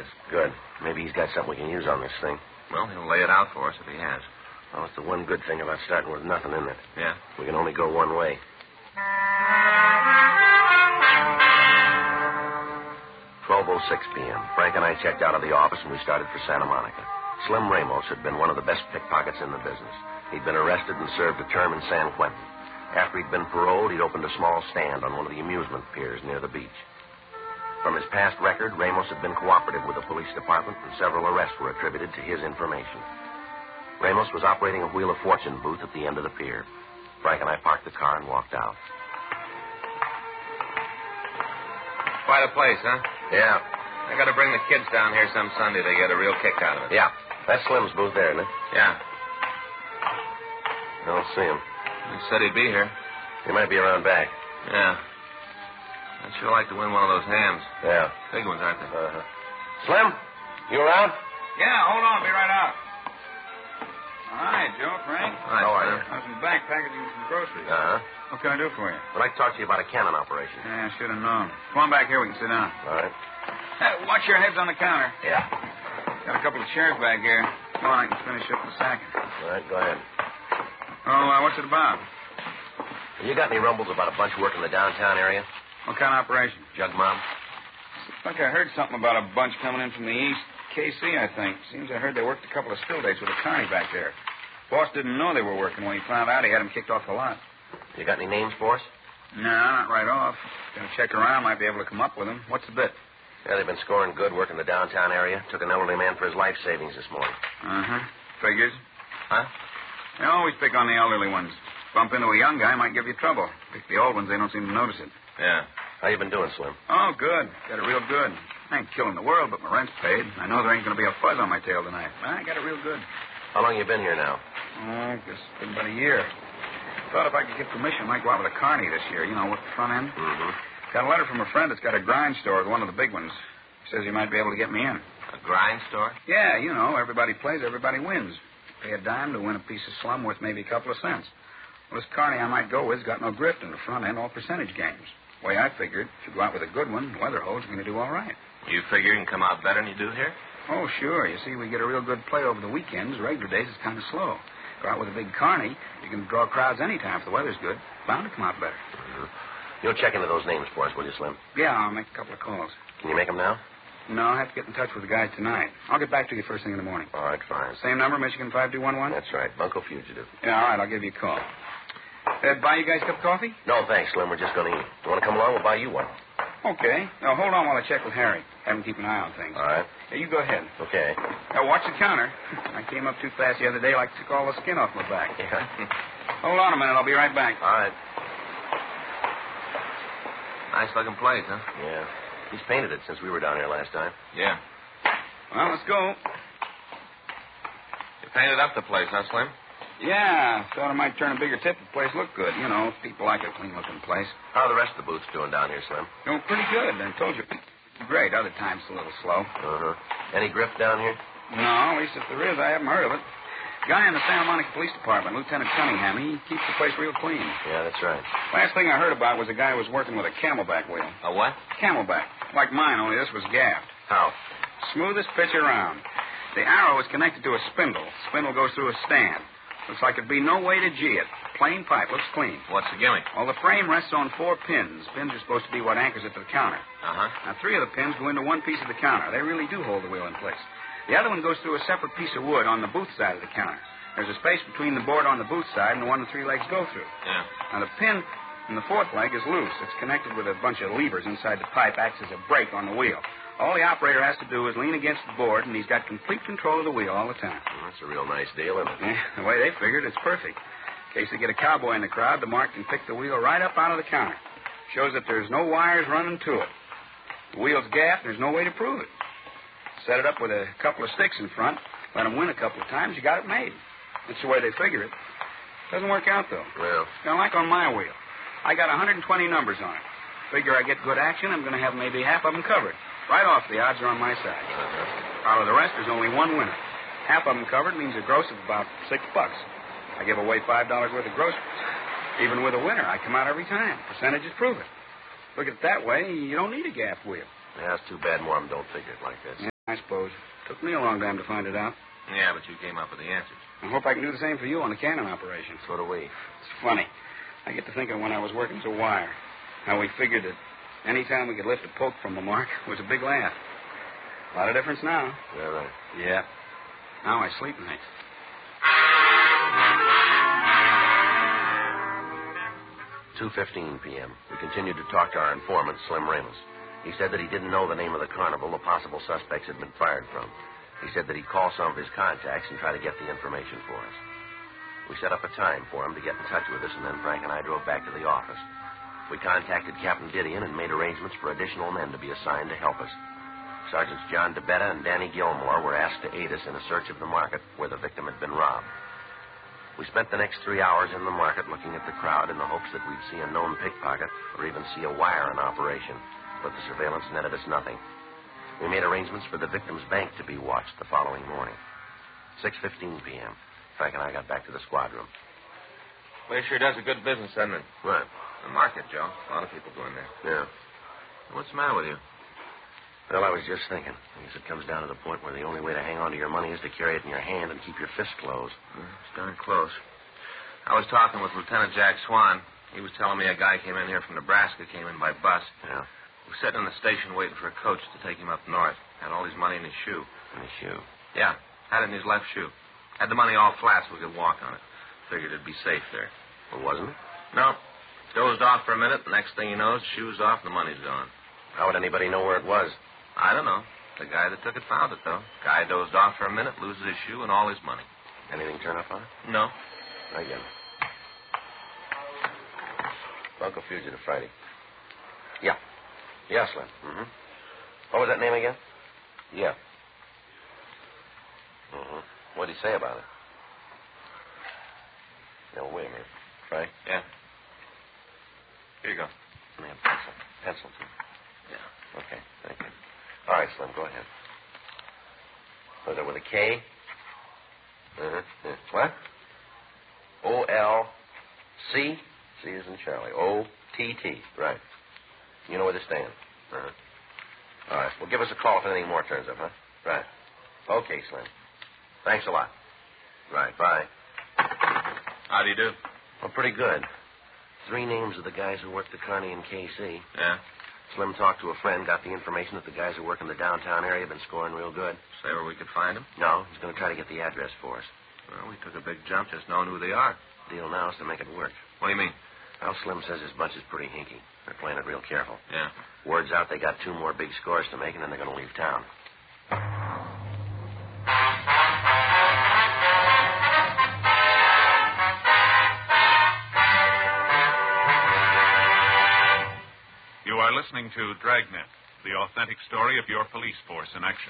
is. Good. Maybe he's got something we can use on this thing. Well, he'll lay it out for us if he has. Well, it's the one good thing about starting with nothing in it. Yeah? We can only go one way. 12:06 p.m. Frank and I checked out of the office and we started for Santa Monica. Slim Ramos had been one of the best pickpockets in the business. He'd been arrested and served a term in San Quentin. After he'd been paroled, he'd opened a small stand on one of the amusement piers near the beach. From his past record, Ramos had been cooperative with the police department, and several arrests were attributed to his information. Ramos was operating a Wheel of Fortune booth at the end of the pier. Frank and I parked the car and walked out. Quite a place, huh? Yeah. I got to bring the kids down here some Sunday. They get a real kick out of it. Yeah. That's Slim's booth there, isn't it? Yeah. I don't see him. He said he'd be here. He might be around back. Yeah. I'd sure like to win one of those hams. Yeah. Big ones, aren't they? Uh-huh. Slim, you around? Yeah, hold on. I'll be right out. Hi, Joe, Frank. Hi, How are you? I was in the back packaging some groceries. Uh-huh. What can I do for you? I'd like to talk to you about a cannon operation. Yeah, I should have known. Come on back here. We can sit down. All right. Hey, watch your heads on the counter. Yeah. Got a couple of chairs back here. Come on, I can finish up the sacking. All right, go ahead. Oh, what's it about? You got any rumbles about a bunch working the downtown area? What kind of operation? Jug mob? I think I heard something about a bunch coming in from the east. KC, I think. Seems I heard they worked a couple of still dates with a carny back there. Boss didn't know they were working. When he found out, he had them kicked off the lot. You got any names for us? No, not right off. Gonna check around. Might be able to come up with them. What's the bit? Yeah, they've been scoring good working the downtown area. Took an elderly man for his life savings this morning. Uh-huh. Figures. Huh? They always pick on the elderly ones. Bump into a young guy, might give you trouble. Pick the old ones, they don't seem to notice it. Yeah. How you been doing, Slim? Oh, good. Got it real good. I ain't killing the world, but my rent's paid. I know there ain't going to be a fuzz on my tail tonight. I got it real good. How long you been here now? Oh, guess it's been about a year. Thought if I could get permission, I might go out with a carny this year. You know, with the front end. Mm-hmm. Got a letter from a friend that's got a grind store with one of the big ones. Says he might be able to get me in. A grind store? Yeah, you know, everybody plays, everybody wins. Pay a dime to win a piece of slum worth maybe a couple of cents. Well, this carny I might go with's got no grift in the front end, all percentage games. The way I figured, if you go out with a good one, the weather hole's going to do all right. You figure you can come out better than you do here? Oh, sure. You see, we get a real good play over the weekends. Regular days it's kind of slow. Go out with a big carny, you can draw crowds anytime if the weather's good. Bound to come out better. Mm-hmm. You'll check into those names for us, will you, Slim? Yeah, I'll make a couple of calls. Can you make them now? No, I'll have to get in touch with the guys tonight. I'll get back to you first thing in the morning. All right, fine. Same number, Michigan 5211? That's right. Bunko Fugitive. Yeah, all right, I'll give you a call. Buy you guys a cup of coffee? No, thanks, Slim. We're just going to eat. You want to come along? We'll buy you one. Okay. Now, hold on while I check with Harry. Have him keep an eye on things. All right. Yeah, you go ahead. Okay. Now, watch the counter. I came up too fast the other day, like took all the skin off my back. Yeah. Hold on a minute. I'll be right back. All right. Nice-looking place, huh? Yeah. He's painted it since we were down here last time. Yeah. Well, let's go. You painted up the place, huh, Slim? Yeah, thought I might turn a bigger tip if the place looked good. You know, people like a clean-looking place. How are the rest of the booths doing down here, Slim? Doing pretty good. I told you. Great. Other times a little slow. Uh-huh. Any grift down here? No, at least if there is, I haven't heard of it. Guy in the Santa Monica Police Department, Lieutenant Cunningham, he keeps the place real clean. Yeah, that's right. Last thing I heard about was a guy who was working with a camelback wheel. A what? Camelback. Like mine, only this was gaffed. How? Smoothest pitch around. The arrow is connected to a spindle. Spindle goes through a stand. Looks like it'd be no way to G it. Plain pipe. Looks clean. What's the gimmick? Well, the frame rests on 4 pins. Pins are supposed to be what anchors it to the counter. Uh-huh. Now, 3 of the pins go into one piece of the counter. They really do hold the wheel in place. The other one goes through a separate piece of wood on the booth side of the counter. There's a space between the board on the booth side and the one the 3 legs go through. Yeah. Now, the pin in the 4th leg is loose. It's connected with a bunch of levers inside the pipe, acts as a brake on the wheel. All the operator has to do is lean against the board, and he's got complete control of the wheel all the time. Well, that's a real nice deal, isn't it? Yeah, the way they figured, it's perfect. In case they get a cowboy in the crowd, the mark can pick the wheel right up out of the counter. Shows that there's no wires running to it. The wheel's gapped, and there's no way to prove it. Set it up with a couple of sticks in front, let them win a couple of times, you got it made. That's the way they figure it. Doesn't work out, though. Well. Now, like on my wheel, I got 120 numbers on it. Figure I get good action, I'm going to have maybe half of them covered. Right off, the odds are on my side. Out of the rest, there's only one winner. Half of them covered means a gross of about $6. I give away $5 worth of groceries. Even with a winner, I come out every time. Percentages prove it. Look at it that way, you don't need a gaff wheel. Yeah, it's too bad more of them don't figure it like this. Yeah, I suppose. Took me a long time to find it out. Yeah, but you came up with the answers. I hope I can do the same for you on the cannon operation. So do we. It's funny. I get to thinking when I was working as a wire, how we figured that any time we could lift a poke from the mark was a big laugh. A lot of difference now. Yeah, right. Yeah. Now I sleep nights. 2:15 p.m. We continued to talk to our informant, Slim Ramos. He said that he didn't know the name of the carnival the possible suspects had been fired from. He said that he'd call some of his contacts and try to get the information for us. We set up a time for him to get in touch with us, and then Frank and I drove back to the office. We contacted Captain Didion and made arrangements for additional men to be assigned to help us. Sergeants John DeBetta and Danny Gilmore were asked to aid us in a search of the market where the victim had been robbed. We spent the next 3 hours in the market looking at the crowd in the hopes that we'd see a known pickpocket or even see a wire in operation, but the surveillance netted us nothing. We made arrangements for the victim's bank to be watched the following morning. 6:15 p.m. Frank and I got back to the squad room. Place sure does a good business, doesn't it? What? The market, Joe. A lot of people go in there. Yeah. What's the matter with you? Well, I was just thinking. I guess it comes down to the point where the only way to hang on to your money is to carry it in your hand and keep your fist closed. It's darn close. I was talking with Lieutenant Jack Swan. He was telling me a guy came in here from Nebraska, came in by bus. Yeah. He was sitting in the station waiting for a coach to take him up north. Had all his money in his shoe. In his shoe? Yeah, had it in his left shoe. Had the money all flat so we could walk on it. Figured it'd be safe there. Well, wasn't it? No. Dozed off for a minute. The next thing you know, his shoe's off and the money's gone. How would anybody know where it was? I don't know. The guy that took it found it, though. Guy dozed off for a minute, loses his shoe and all his money. Anything turn up on it? No. I get it. Bunko Fugitive Friday. Yeah. Yeah, Slim. Mm-hmm. What was that name again? Yeah. Mm-hmm. What did he say about it? No, wait a minute. Frank? Yeah. Here you go. Let me have a pencil. Pencil, too. Yeah. Okay, thank you. All right, Slim, go ahead. Was it with a K? What? O-L-C? C is in Charlie. O-T-T. Right. You know where they stand? All right. Well, give us a call if anything more turns up, huh? Right. Okay, Slim. Thanks a lot. Right. Bye. How do you do? Well, pretty good. 3 names of the guys who work the Kearney and KC. Yeah? Slim talked to a friend, got the information that the guys who work in the downtown area have been scoring real good. Say where we could find them? No, he's going to try to get the address for us. Well, we took a big jump just knowing who they are. Deal now is to make it work. What do you mean? Well, Slim says his bunch is pretty hinky. They're playing it real careful. Yeah. Word's out they got 2 more big scores to make, and then they're going to leave town. You are listening to Dragnet, the authentic story of your police force in action.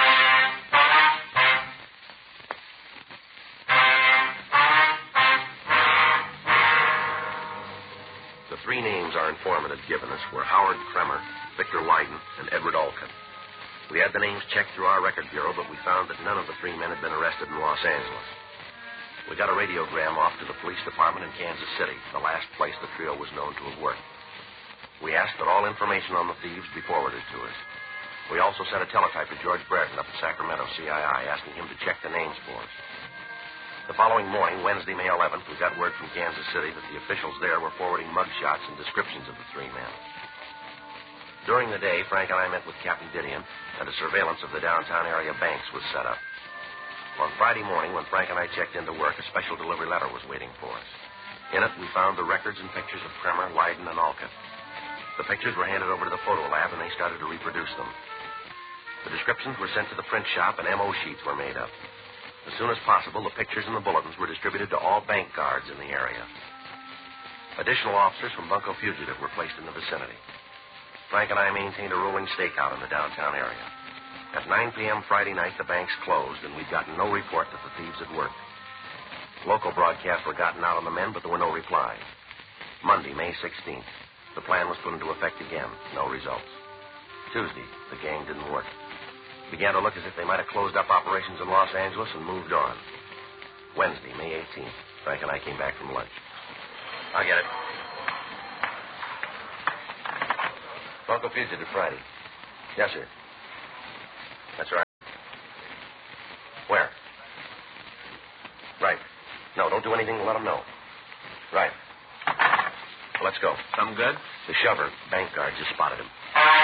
The 3 names our informant had given us were Howard Kremer, Victor Wyden, and Edward Olcott. We had the names checked through our record bureau, but we found that none of the 3 men had been arrested in Los Angeles. We got a radiogram off to the police department in Kansas City, the last place the trio was known to have worked. We asked that all information on the thieves be forwarded to us. We also sent a teletype to George Brereton up at Sacramento CII, asking him to check the names for us. The following morning, Wednesday, May 11th, we got word from Kansas City that the officials there were forwarding mugshots and descriptions of the 3 men. During the day, Frank and I met with Captain Didion, and a surveillance of the downtown area banks was set up. On Friday morning, when Frank and I checked into work, a special delivery letter was waiting for us. In it, we found the records and pictures of Kremer, Wyden, and Olcott. The pictures were handed over to the photo lab, and they started to reproduce them. The descriptions were sent to the print shop, and M.O. sheets were made up. As soon as possible, the pictures and the bulletins were distributed to all bank guards in the area. Additional officers from Bunko Fugitive were placed in the vicinity. Frank and I maintained a rolling stakeout in the downtown area. At 9 p.m. Friday night, the banks closed, and we'd gotten no report that the thieves had worked. Local broadcasts were gotten out on the men, but there were no replies. Monday, May 16th. The plan was put into effect again. No results. Tuesday, the gang didn't work. Began to look as if they might have closed up operations in Los Angeles and moved on. Wednesday, May 18th, Frank and I came back from lunch. I get it. Bunko Fugitive Friday. Yes, sir. That's right. Don't do anything to let them know. Right. Well, let's go. Something good? The shover, bank guard, just spotted him.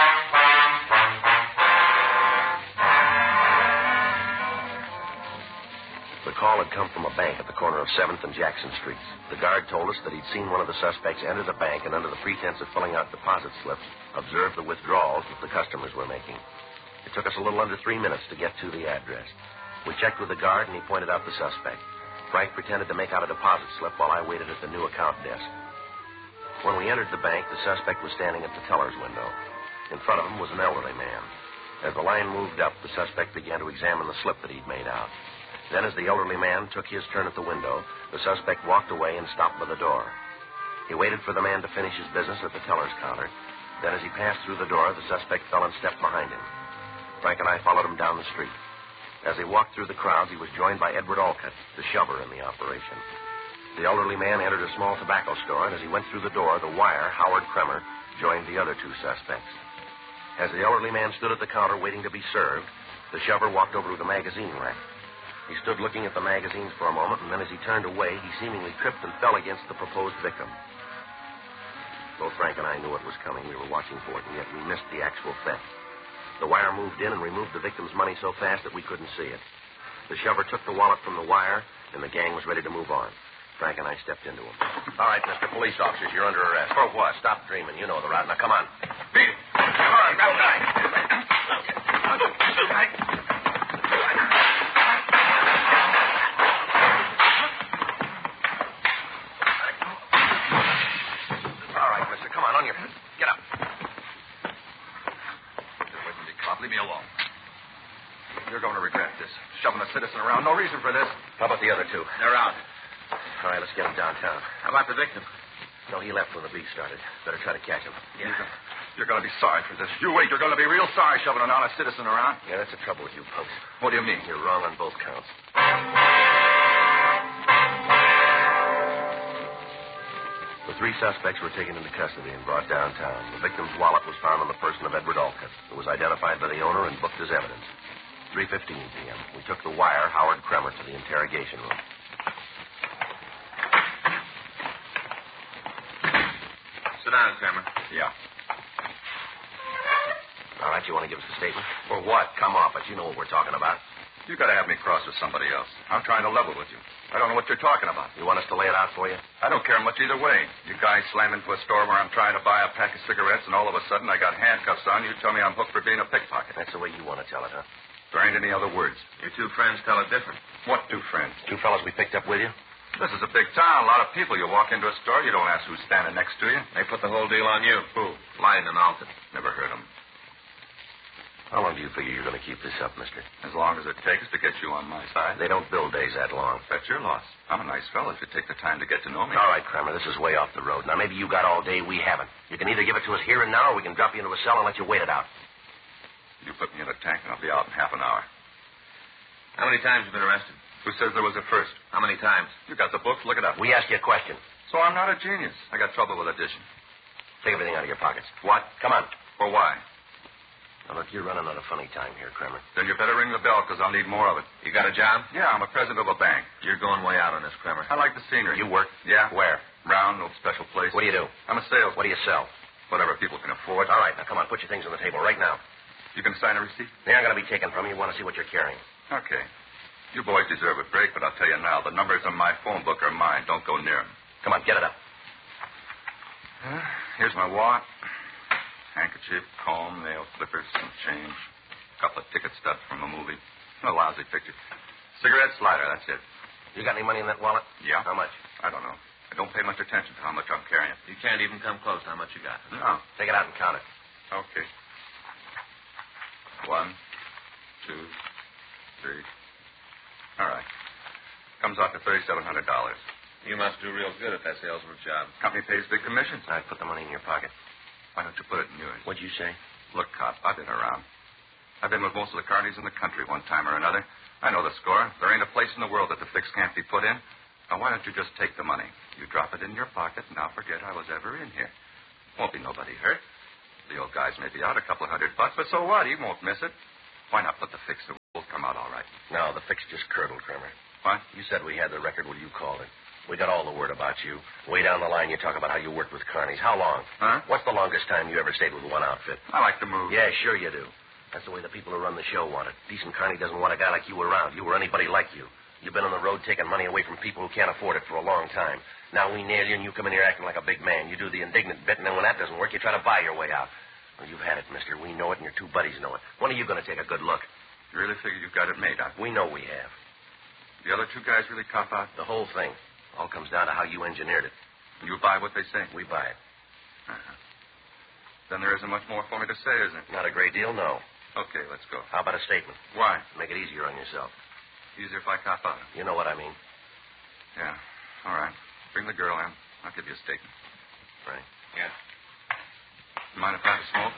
The call had come from a bank at the corner of 7th and Jackson Streets. The guard told us that he'd seen one of the suspects enter the bank and under the pretense of filling out deposit slips, observe the withdrawals that the customers were making. It took us a little under 3 minutes to get to the address. We checked with the guard, and he pointed out the suspect. Frank pretended to make out a deposit slip while I waited at the new account desk. When we entered the bank, the suspect was standing at the teller's window. In front of him was an elderly man. As the line moved up, the suspect began to examine the slip that he'd made out. Then, as the elderly man took his turn at the window, the suspect walked away and stopped by the door. He waited for the man to finish his business at the teller's counter. Then, as he passed through the door, the suspect fell and stepped behind him. Frank and I followed him down the street. As he walked through the crowds, he was joined by Edward Alcott, the shover in the operation. The elderly man entered a small tobacco store, and as he went through the door, the wire, Howard Kremer, joined the other two suspects. As the elderly man stood at the counter waiting to be served, the shover walked over to the magazine rack. He stood looking at the magazines for a moment, and then as he turned away, he seemingly tripped and fell against the proposed victim. Both Frank and I knew it was coming. We were watching for it, and yet we missed the actual theft. The wire moved in and removed the victim's money so fast that we couldn't see it. The shover took the wallet from the wire, and the gang was ready to move on. Frank and I stepped into him. All right, Mr. Police Officers, you're under arrest. For what? Stop dreaming. You know the route. Now, come on. Beat it. Come on, grab the guy. All right, mister. Come on your feet. Get up. Just wait till you come up. Leave me alone. You're going to regret this. Shoving a citizen around. No reason for this. How about the other two? They're out. All right, let's get him downtown. How about the victim? No, he left when the beat started. Better try to catch him. Yeah. You're going to be sorry for this. You wait. You're going to be real sorry shoving an honest citizen around. Yeah, that's the trouble with you folks. What do you mean? You're wrong on both counts. The three suspects were taken into custody and brought downtown. The victim's wallet was found on the person of Edward Alcott. It was identified by the owner and booked as evidence. 3:15 p.m. We took the wire, Howard Kremer, to the interrogation room. Sit down, Kramer. Yeah. All right, you want to give us a statement? For what? Come off it. You know what we're talking about. You got to have me cross with somebody else. I'm trying to level with you. I don't know what you're talking about. You want us to lay it out for you? I don't care much either way. You guys slam into a store where I'm trying to buy a pack of cigarettes, and all of a sudden I got handcuffs on. You tell me I'm hooked for being a pickpocket. That's the way you want to tell it, huh? There ain't any other words. Your two friends tell it different. What two friends? Two fellas we picked up with you? This is a big town. A lot of people. You walk into a store, you don't ask who's standing next to you. They put the whole deal on you. Who? Lying and Alton. Never heard them. How long do you figure you're going to keep this up, mister? As long as it takes to get you on my side. They don't build days that long. That's your loss. I'm a nice fellow if you take the time to get to know me. All right, Kramer, this is way off the road. Now, maybe you got all day, we haven't. You can either give it to us here and now, or we can drop you into a cell and let you wait it out. You put me in a tank, and I'll be out in half an hour. How many times have you been arrested? Who says there was a first? How many times? You got the books. Look it up. We asked you a question. So I'm not a genius. I got trouble with addition. Take everything out of your pockets. What? Come on. For why? Now, look, you're running out of funny time here, Kramer. Then you better ring the bell, because I'll need more of it. You got a job? Yeah, I'm a president of a bank. You're going way out on this, Kramer. I like the scenery. You work? Yeah. Where? Round, no special place. What do you do? I'm a salesman. What do you sell? Whatever people can afford. All right, now, come on. Put your things on the table right now. You can sign a receipt? They aren't going to be taken from you. You want to see what you're carrying. Okay. You boys deserve a break, but I'll tell you now, the numbers on my phone book are mine. Don't go near them. Come on, get it up. Here's my wallet. Handkerchief, comb, nail clippers, some change. A couple of ticket stubs from a movie. A lousy picture. Cigarette slider, that's it. You got any money in that wallet? Yeah. How much? I don't know. I don't pay much attention to how much I'm carrying. You can't even come close to how much you got. No. Take it out and count it. Okay. 1, 2, 3. All right. Comes out to $3,700. You must do real good at that salesman's job. Company pays big commissions. All right, put the money in your pocket. Why don't you put it in yours? What'd you say? Look, cop, I've been around. I've been with most of the carnies in the country one time or another. I know the score. There ain't a place in the world that the fix can't be put in. Now, why don't you just take the money? You drop it in your pocket, and I'll forget I was ever in here. Won't be nobody hurt. The old guys may be out a couple of $100, but so what? He won't miss it. Why not put the fix in? We'll come out all right. No, the fix just curdled, Kramer. What? You said we had the record. What do you call it? We got all the word about you. Way down the line, you talk about how you worked with carnies. How long? Huh? What's the longest time you ever stayed with one outfit? I like to move. Yeah, sure you do. That's the way the people who run the show want it. Decent carny doesn't want a guy like you around. You or anybody like you. You've been on the road taking money away from people who can't afford it for a long time. Now we nail you and you come in here acting like a big man. You do the indignant bit, and then when that doesn't work, you try to buy your way out. Well, you've had it, mister. We know it, and your two buddies know it. When are you going to take a good look? You really figure you've got it made, huh? We know we have. The other two guys really cop out? The whole thing. All comes down to how you engineered it. You buy what they say? We buy it. Uh-huh. Then there isn't much more for me to say, is there? Not a great deal, no. Okay, let's go. How about a statement? Why? Make it easier on yourself. Easier if I cop out. You know what I mean. Yeah. All right. Bring the girl in. I'll give you a statement. Right. Yeah. You mind if I have a smoke?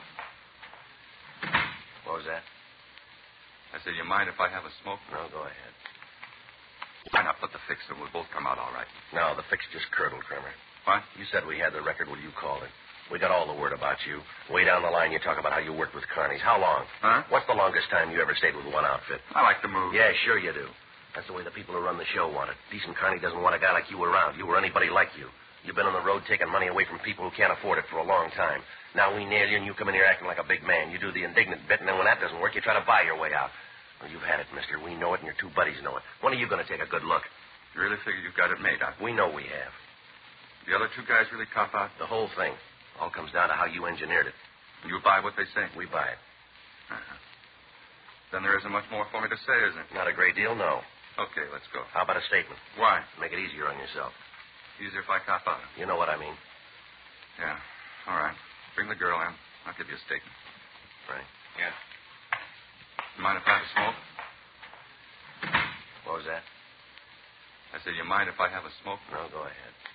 What was that? I said, you mind if I have a smoke? No, go ahead. Why not put the fix and we'll both come out all right? No, the fix just curdled, Kramer. What? You said we had the record. What do you call it? We got all the word about you. Way down the line, you talk about how you worked with carnies. How long? Huh? What's the longest time you ever stayed with one outfit? I like to move. Yeah, sure you do. That's the way the people who run the show want it. Decent carny doesn't want a guy like you around. You or anybody like you. You've been on the road taking money away from people who can't afford it for a long time. Now we nail you and you come in here acting like a big man. You do the indignant bit, and then when that doesn't work, you try to buy your way out. Well, you've had it, mister. We know it, and your two buddies know it. When are you going to take a good look? You really figure you've got it made, huh? We know we have. The other two guys really cop out? The whole thing. All comes down to how you engineered it. You buy what they say? We buy it. Uh-huh. Then there isn't much more for me to say, is there? Not a great deal, no. Okay, let's go. How about a statement? Why? Make it easier on yourself. Easier if I cop out. You know what I mean. Yeah. All right. Bring the girl in. I'll give you a statement. Right. Yeah. You mind if I have a smoke? What was that? I said, you mind if I have a smoke? No, go ahead.